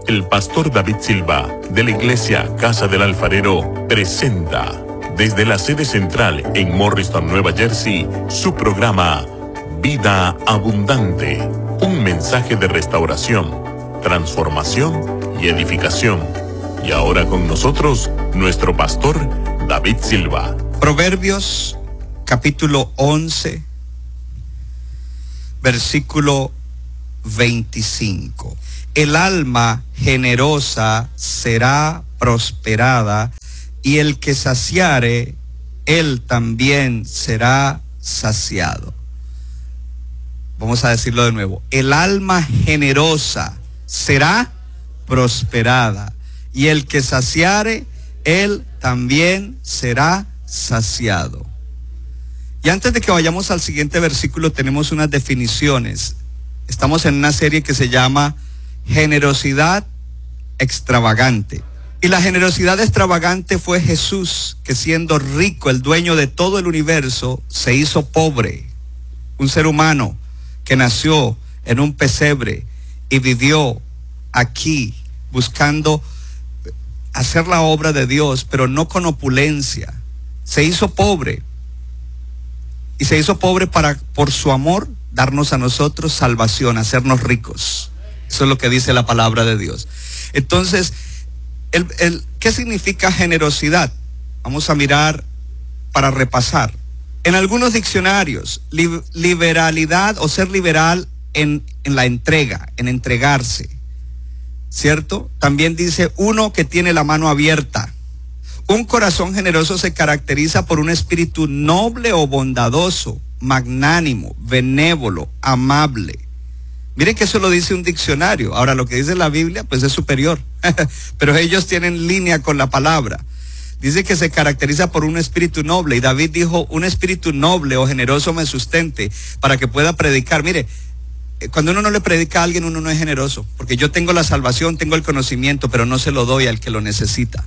el pastor David Silva, de la iglesia Casa del Alfarero, presenta desde la sede central en Morristown, Nueva Jersey, su programa Vida Abundante, un mensaje de restauración, transformación y edificación. Y ahora con nosotros, nuestro pastor David Silva. Proverbios, capítulo 11, versículo 25. El alma generosa será prosperada, y el que saciare, él también será saciado. Vamos a decirlo de nuevo. El alma generosa será prosperada, y el que saciare, él también será saciado. Y antes de que vayamos al siguiente versículo, tenemos unas definiciones. Estamos en una serie que se llama Generosidad Extravagante. Y la generosidad extravagante fue Jesús, que siendo rico, el dueño de todo el universo, se hizo pobre. Un ser humano que nació en un pesebre y vivió aquí buscando hacer la obra de Dios, pero no con opulencia. Se hizo pobre. Y se hizo pobre para, por su amor, darnos a nosotros salvación, hacernos ricos. Eso es lo que dice la palabra de Dios. Entonces, ¿qué significa generosidad? Vamos a mirar para repasar. En algunos diccionarios, liberalidad o ser liberal en la entrega, en entregarse, ¿cierto? También dice uno que tiene la mano abierta. Un corazón generoso se caracteriza por un espíritu noble o bondadoso, magnánimo, benévolo, amable. Miren que eso lo dice un diccionario. Ahora lo que dice la Biblia pues es superior, pero ellos tienen línea con la palabra. Dice que se caracteriza por un espíritu noble, y David dijo, un espíritu noble o generoso me sustente para que pueda predicar. Mire, cuando uno no le predica a alguien, uno no es generoso, porque yo tengo la salvación, tengo el conocimiento, pero no se lo doy al que lo necesita.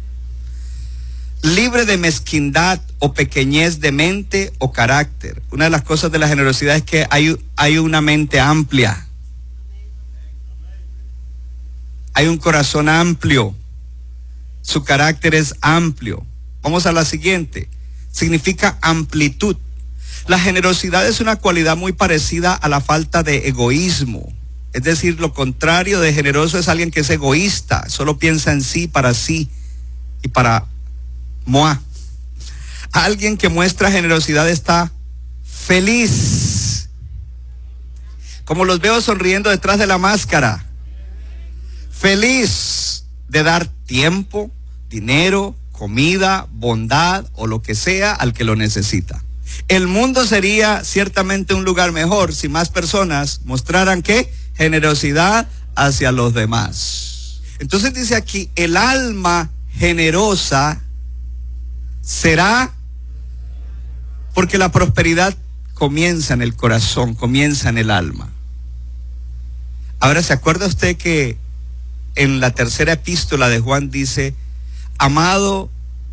Libre de mezquindad o pequeñez de mente o carácter. Una de las cosas de la generosidad es que hay una mente amplia. Hay un corazón amplio. Su carácter es amplio. Vamos a la siguiente. Significa amplitud. La generosidad es una cualidad muy parecida a la falta de egoísmo. Es decir, lo contrario de generoso es alguien que es egoísta, solo piensa en sí y para moi. Alguien que muestra generosidad está feliz. Como los veo sonriendo detrás de la máscara. Feliz de dar tiempo, dinero, comida, bondad o lo que sea al que lo necesita. El mundo sería ciertamente un lugar mejor si más personas mostraran ¿qué? Generosidad hacia los demás. Entonces dice aquí, el alma generosa será, porque la prosperidad comienza en el corazón, comienza en el alma. Ahora, ¿se acuerda usted que en la tercera epístola de Juan dice, amado,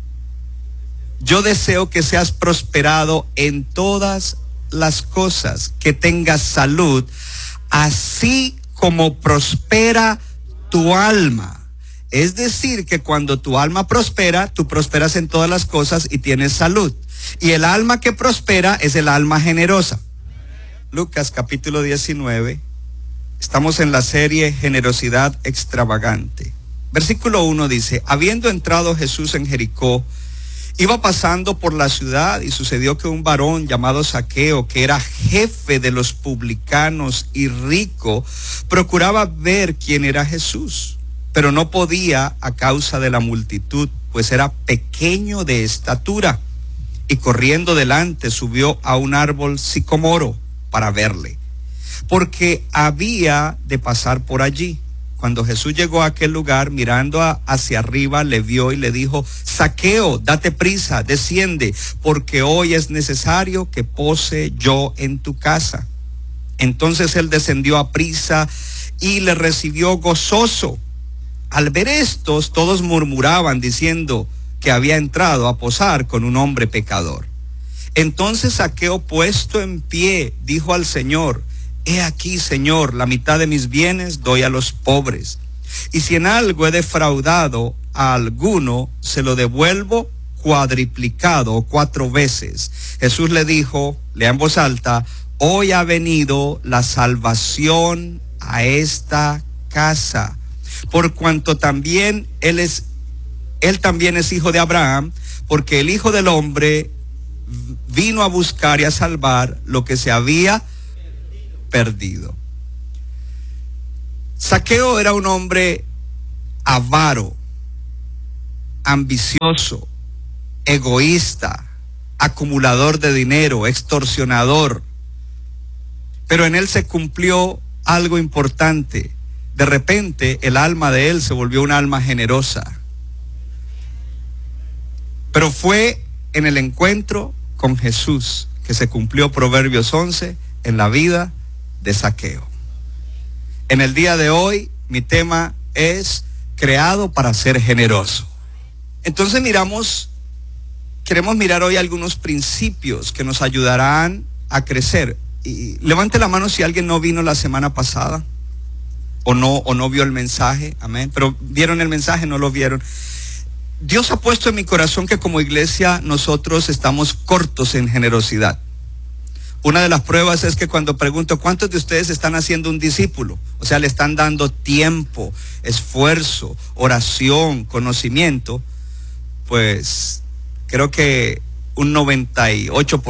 yo deseo que seas prosperado en todas las cosas, que tengas salud, así como prospera tu alma? Es decir, que cuando tu alma prospera, tú prosperas en todas las cosas y tienes salud. Y el alma que prospera es el alma generosa. Lucas capítulo 19. Estamos en la serie Generosidad Extravagante. Versículo 1 dice, habiendo entrado Jesús en Jericó, iba pasando por la ciudad, y sucedió que un varón llamado Zaqueo, que era jefe de los publicanos y rico, procuraba ver quién era Jesús, pero no podía a causa de la multitud, pues era pequeño de estatura. Y corriendo delante subió a un árbol sicomoro para verle, porque había de pasar por allí. Cuando Jesús llegó a aquel lugar, mirando hacia arriba, le vio y le dijo, Zaqueo, date prisa, desciende, porque hoy es necesario que pose yo en tu casa. Entonces él descendió a prisa y le recibió gozoso. Al ver estos, todos murmuraban diciendo que había entrado a posar con un hombre pecador. Entonces Zaqueo, puesto en pie, dijo al Señor, he aquí, Señor, la mitad de mis bienes doy a los pobres, Y si en algo he defraudado a alguno, se lo devuelvo cuadriplicado, 4 veces. Jesús le dijo, lea en voz alta, hoy ha venido la salvación a esta casa, por cuanto también él también es hijo de Abraham, porque el Hijo del Hombre vino a buscar y a salvar lo que se había perdido. Zaqueo era un hombre avaro, ambicioso, egoísta, acumulador de dinero, extorsionador. Pero en él se cumplió algo importante. De repente el alma de él se volvió un alma generosa. Pero fue en el encuentro con Jesús que se cumplió Proverbios 11 en la vida de Zaqueo. En el día de hoy mi tema es creado para ser generoso. Entonces queremos mirar hoy algunos principios que nos ayudarán a crecer. Y levante la mano si alguien no vino la semana pasada o no vio el mensaje, amén. Pero vieron el mensaje, no lo vieron. Dios ha puesto en mi corazón que como iglesia nosotros estamos cortos en generosidad. Una de las pruebas es que cuando pregunto ¿cuántos de ustedes están haciendo un discípulo? O sea, le están dando tiempo, esfuerzo, oración, conocimiento. Pues creo que un 98%,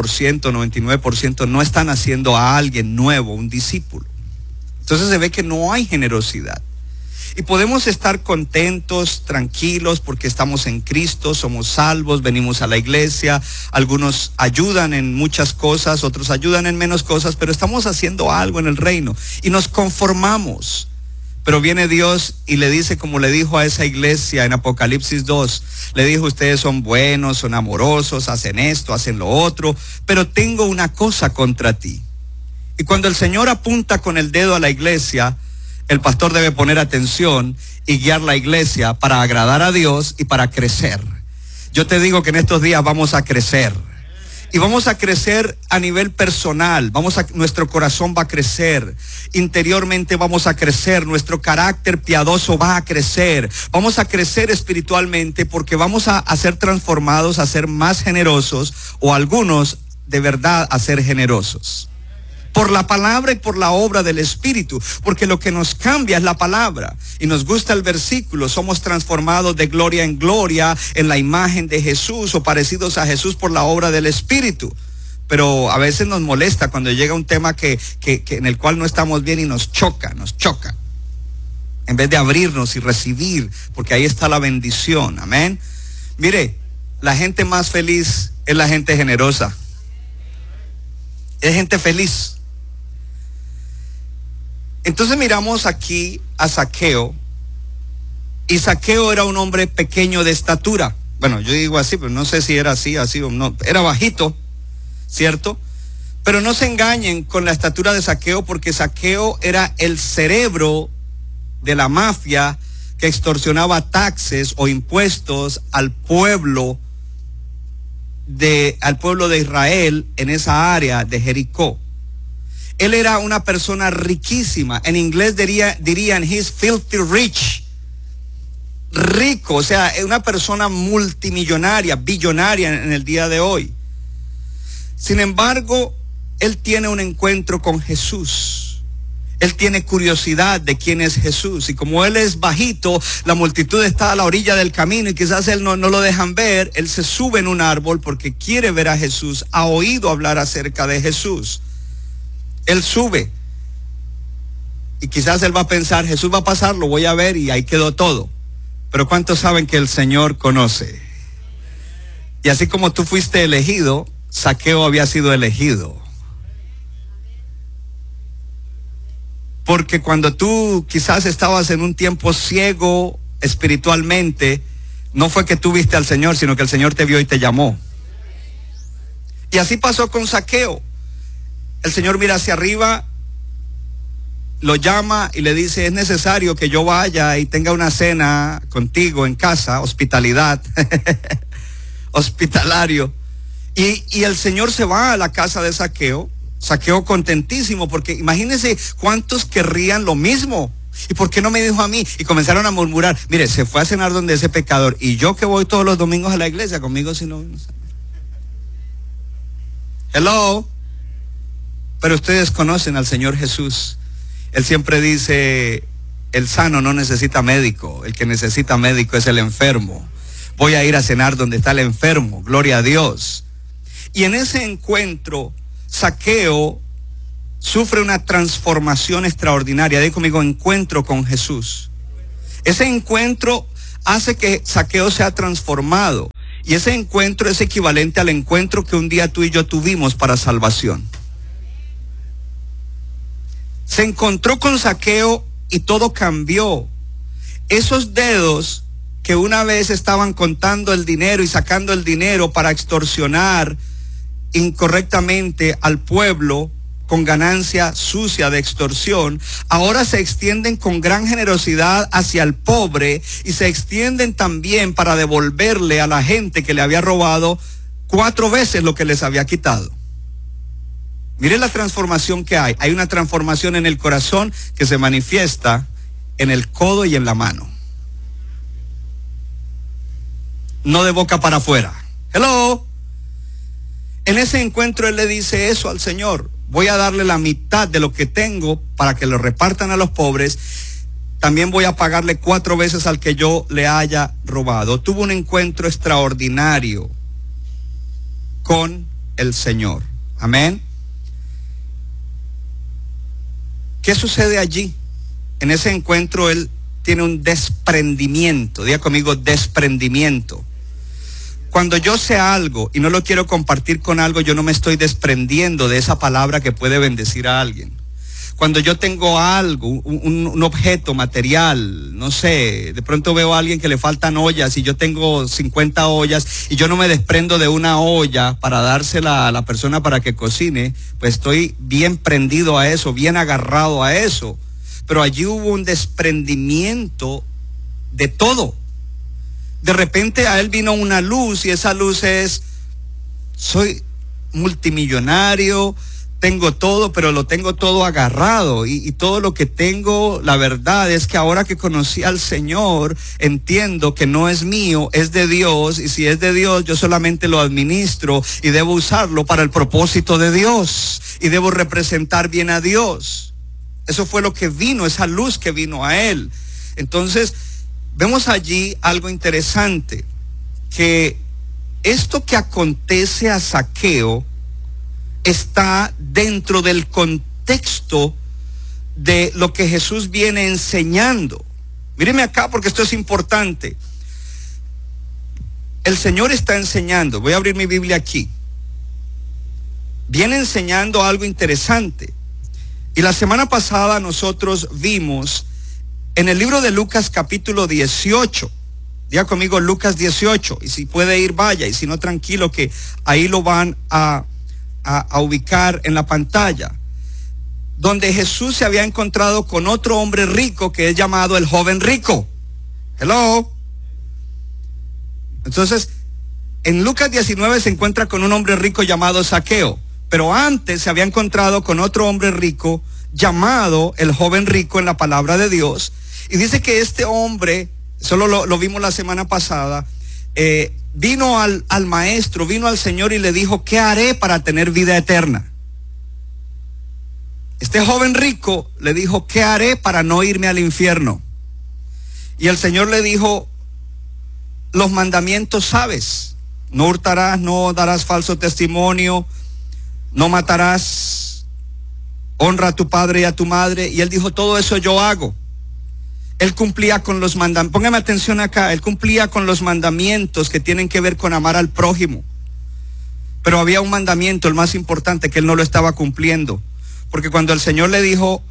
99% no están haciendo a alguien nuevo, un discípulo. Entonces se ve que no hay generosidad. Y podemos estar contentos, tranquilos, porque estamos en Cristo, somos salvos, venimos a la iglesia, algunos ayudan en muchas cosas, otros ayudan en menos cosas, pero estamos haciendo algo en el reino y nos conformamos. Pero viene Dios y le dice, como le dijo a esa iglesia en Apocalipsis 2, le dijo, ustedes son buenos, son amorosos, hacen esto, hacen lo otro, pero tengo una cosa contra ti. Y cuando el Señor apunta con el dedo a la iglesia, el pastor debe poner atención y guiar la iglesia para agradar a Dios y para crecer. Yo te digo que en estos días vamos a crecer. Y vamos a crecer a nivel personal, nuestro corazón va a crecer, interiormente vamos a crecer, nuestro carácter piadoso va a crecer, vamos a crecer espiritualmente porque vamos a ser transformados, a ser más generosos o algunos de verdad a ser generosos. Por la palabra y por la obra del Espíritu, porque lo que nos cambia es la palabra. Y nos gusta el versículo, somos transformados de gloria en gloria en la imagen de Jesús o parecidos a Jesús por la obra del Espíritu. Pero a veces nos molesta cuando llega un tema que en el cual no estamos bien y nos choca. En vez de abrirnos y recibir, porque ahí está la bendición, amén. Mire, la gente más feliz es la gente generosa. Es gente feliz. Entonces miramos aquí a Zaqueo, y Zaqueo era un hombre pequeño de estatura. Bueno, yo digo así, pero no sé si era así o no. Era bajito, ¿cierto? Pero no se engañen con la estatura de Zaqueo, porque Zaqueo era el cerebro de la mafia que extorsionaba taxes o impuestos al pueblo de Israel en esa área de Jericó. Él era una persona riquísima. En inglés dirían he's filthy rich. Rico, o sea, una persona multimillonaria, billonaria en el día de hoy. Sin embargo, él tiene un encuentro con Jesús. Él tiene curiosidad de quién es Jesús. Y como él es bajito, la multitud está a la orilla del camino y quizás él no lo dejan ver. Él se sube en un árbol porque quiere ver a Jesús. Ha oído hablar acerca de Jesús. Él sube. Y quizás él va a pensar, Jesús va a pasar, lo voy a ver y ahí quedó todo. Pero ¿cuántos saben que el Señor conoce? Y así como tú fuiste elegido, Zaqueo había sido elegido. Porque cuando tú quizás estabas en un tiempo ciego espiritualmente, no fue que tú viste al Señor, sino que el Señor te vio y te llamó. Y así pasó con Zaqueo. El Señor mira hacia arriba, lo llama y le dice, es necesario que yo vaya y tenga una cena contigo en casa, hospitalidad, hospitalario. Y el Señor se va a la casa de Zaqueo, Zaqueo contentísimo, porque imagínense cuántos querrían lo mismo. ¿Y por qué no me dijo a mí? Y comenzaron a murmurar, mire, se fue a cenar donde ese pecador, y yo que voy todos los domingos a la iglesia, conmigo si no. Hello. Pero ustedes conocen al Señor Jesús. Él siempre dice, el sano no necesita médico, el que necesita médico es el enfermo. Voy a ir a cenar donde está el enfermo, gloria a Dios. Y en ese encuentro, Zaqueo sufre una transformación extraordinaria. Diga conmigo, encuentro con Jesús. Ese encuentro hace que Zaqueo sea transformado. Y ese encuentro es equivalente al encuentro que un día tú y yo tuvimos para salvación. Se encontró con Zaqueo y todo cambió. Esos dedos que una vez estaban contando el dinero y sacando el dinero para extorsionar incorrectamente al pueblo con ganancia sucia de extorsión, ahora se extienden con gran generosidad hacia el pobre y se extienden también para devolverle a la gente que le había robado 4 veces lo que les había quitado. Miren la transformación que hay. Hay una transformación en el corazón que se manifiesta en el codo y en la mano. No de boca para afuera. Hello. En ese encuentro él le dice eso al Señor. Voy a darle la mitad de lo que tengo para que lo repartan a los pobres. También voy a pagarle 4 veces al que yo le haya robado. Tuvo un encuentro extraordinario con el Señor. Amén. ¿Qué sucede allí? En ese encuentro él tiene un desprendimiento. Diga conmigo, desprendimiento. Cuando yo sé algo y no lo quiero compartir con algo, yo no me estoy desprendiendo de esa palabra que puede bendecir a alguien. Cuando yo tengo algo, un objeto material, no sé, de pronto veo a alguien que le faltan ollas y yo tengo 50 ollas y yo no me desprendo de una olla para dársela a la persona para que cocine, pues estoy bien prendido a eso, bien agarrado a eso. Pero allí hubo un desprendimiento de todo. De repente a él vino una luz y esa luz es, soy multimillonario, tengo todo, pero lo tengo todo agarrado y todo lo que tengo, la verdad es que ahora que conocí al Señor, entiendo que no es mío, es de Dios, y si es de Dios, yo solamente lo administro y debo usarlo para el propósito de Dios y debo representar bien a Dios. Eso fue lo que vino, esa luz que vino a él. Entonces, vemos allí algo interesante, que esto que acontece a Zaqueo está dentro del contexto de lo que Jesús viene enseñando. Míreme acá porque esto es importante. El Señor está enseñando, voy a abrir mi Biblia aquí. Viene enseñando algo interesante. Y la semana pasada nosotros vimos en el libro de Lucas capítulo 18. Diga conmigo Lucas 18. Y si puede ir, vaya. Y si no, tranquilo, que ahí lo van a ubicar en la pantalla, donde Jesús se había encontrado con otro hombre rico que es llamado el joven rico. Hello. Entonces, en Lucas 19 se encuentra con un hombre rico llamado Zaqueo, pero antes se había encontrado con otro hombre rico llamado el joven rico en la palabra de Dios, y dice que este hombre, solo lo vimos la semana pasada, vino al maestro, vino al Señor y le dijo, ¿qué haré para tener vida eterna? Este joven rico le dijo, ¿qué haré para no irme al infierno? Y el Señor le dijo, los mandamientos sabes: no hurtarás, no darás falso testimonio, no matarás, honra a tu padre y a tu madre. Y él dijo, todo eso yo hago. Él cumplía con los mandamientos, póngame atención acá, él cumplía con los mandamientos que tienen que ver con amar al prójimo. Pero había un mandamiento, el más importante, que él no lo estaba cumpliendo. Porque cuando el Señor le dijo,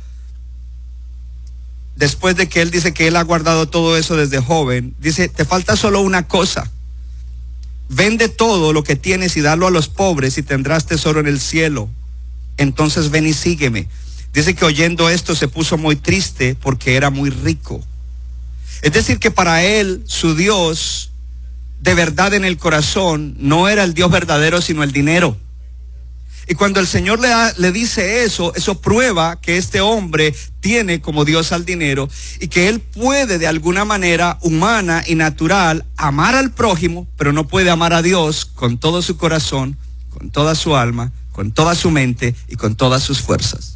después de que él dice que él ha guardado todo eso desde joven, dice, te falta solo una cosa: vende todo lo que tienes y dalo a los pobres y tendrás tesoro en el cielo. Entonces ven y sígueme. Dice que oyendo esto se puso muy triste porque era muy rico. Es decir, que para él, su Dios de verdad en el corazón no era el Dios verdadero, sino el dinero. Y cuando el Señor le dice eso prueba que este hombre tiene como Dios al dinero y que él puede de alguna manera humana y natural amar al prójimo, pero no puede amar a Dios con todo su corazón, con toda su alma, con toda su mente y con todas sus fuerzas.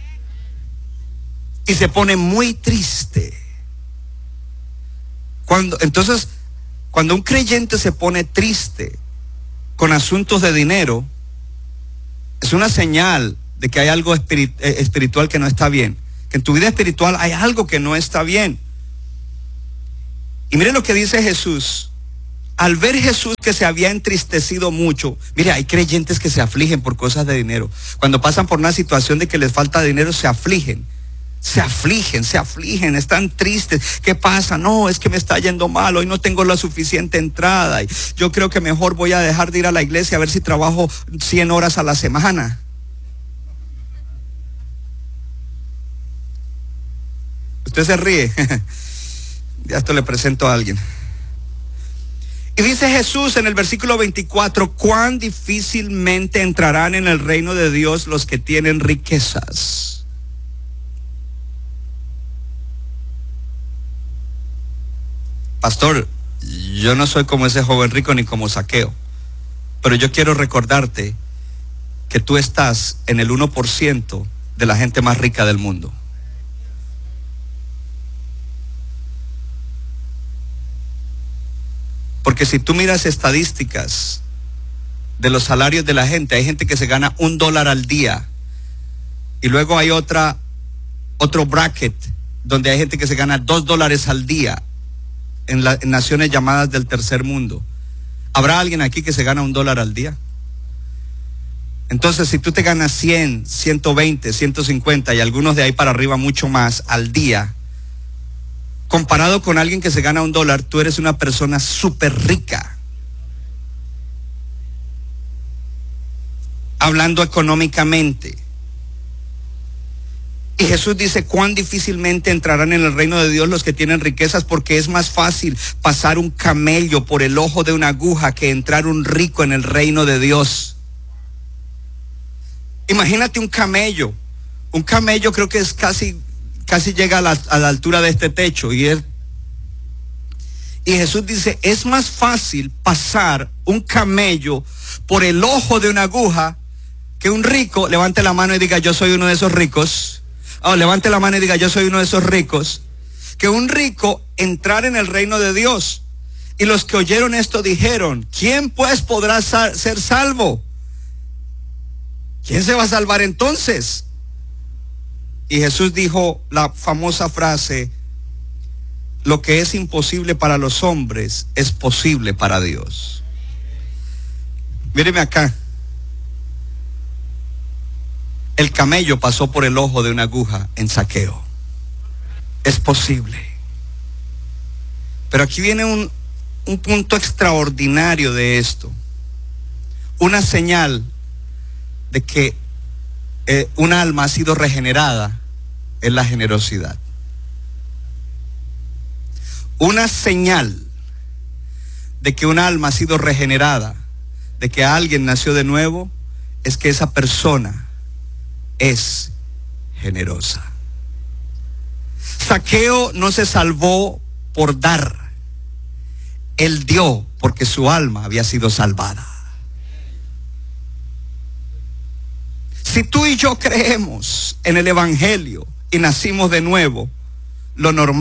Y se pone muy triste. Entonces, cuando un creyente se pone triste con asuntos de dinero, es una señal de que hay algo espiritual que no está bien, que en tu vida espiritual hay algo que no está bien. Y mire lo que dice Jesús. Al ver Jesús que se había entristecido mucho, mire, hay creyentes que se afligen por cosas de dinero. Cuando pasan por una situación de que les falta dinero, se afligen, están tristes. ¿Qué pasa? No, es que me está yendo mal, hoy no tengo la suficiente entrada. Y yo creo que mejor voy a dejar de ir a la iglesia a ver si trabajo 100 horas a la semana. Usted se ríe. Ya esto le presento a alguien. Y dice Jesús en el versículo 24, cuán difícilmente entrarán en el reino de Dios los que tienen riquezas. Pastor, yo no soy como ese joven rico ni como Zaqueo, pero yo quiero recordarte que tú estás en el 1% de la gente más rica del mundo. Porque si tú miras estadísticas de los salarios de la gente, hay gente que se gana $1 al día. Y luego hay otro bracket donde hay gente que se gana $2 al día en naciones llamadas del tercer mundo. ¿Habrá alguien aquí que se gana $1 al día? Entonces, si tú te ganas 100, 120, 150 y algunos de ahí para arriba mucho más al día, comparado con alguien que se gana $1, tú eres una persona súper rica. Hablando económicamente. Y Jesús dice, cuán difícilmente entrarán en el reino de Dios los que tienen riquezas, porque es más fácil pasar un camello por el ojo de una aguja que entrar un rico en el reino de Dios. Imagínate un camello. Un camello creo que es casi llega a la altura de este techo. Y Jesús dice, es más fácil pasar un camello por el ojo de una aguja que un rico. Levante la mano y diga, yo soy uno de esos ricos. Levante la mano y diga, yo soy uno de esos ricos. Que un rico entrar en el reino de Dios. Y los que oyeron esto dijeron, ¿quién pues podrá ser salvo? ¿Quién se va a salvar entonces? Y Jesús dijo la famosa frase, lo que es imposible para los hombres es posible para Dios. Míreme acá. El camello pasó por el ojo de una aguja en Zaqueo. Es posible. Pero aquí viene un punto extraordinario de esto. Una señal de que un alma ha sido regenerada es la generosidad. Una señal de que un alma ha sido regenerada, de que alguien nació de nuevo, es que esa persona es generosa. Zaqueo no se salvó por dar. Él dio porque su alma había sido salvada. Si tú y yo creemos en el Evangelio y nacimos de nuevo, lo normal